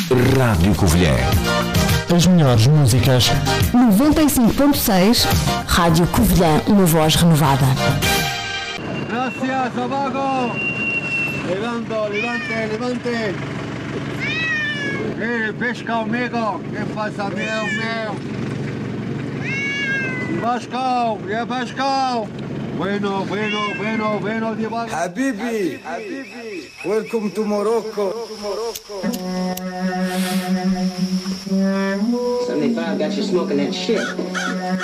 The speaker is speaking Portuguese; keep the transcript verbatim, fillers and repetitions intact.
Rádio Covilhã. As melhores músicas. noventa e cinco ponto seis Rádio Covilhã, uma voz renovada. Gracias, abajo. Levanto, levante, levante. Eh, pesca amigo. Que pasa, meu, meu? Vasco, yeah, Vasco. Bueno, bueno, bueno, bueno, devagar. Habibi, Habibi, welcome to Morocco. seventy-five got you smoking that shit.